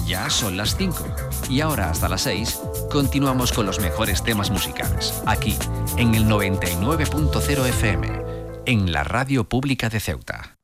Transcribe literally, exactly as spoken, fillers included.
Ya son las cinco y ahora hasta las seis continuamos con los mejores temas musicales, aquí en el noventa y nueve punto cero F M, en la Radio Pública de Ceuta.